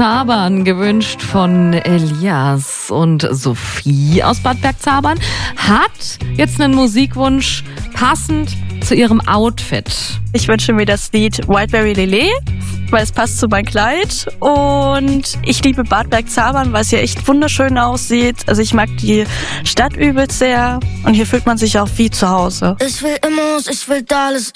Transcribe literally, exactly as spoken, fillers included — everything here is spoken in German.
Bergzabern gewünscht von Elias. Und Sophie aus Bad Bergzabern hat jetzt einen Musikwunsch passend zu ihrem Outfit. Ich wünsche mir das Lied Wildberry Lillet, weil es passt zu meinem Kleid. Und ich liebe Bad Bergzabern, weil es hier echt wunderschön aussieht. Also ich mag die Stadt übelst sehr und hier fühlt man sich auch wie zu Hause. Ich will Immos, ich will alles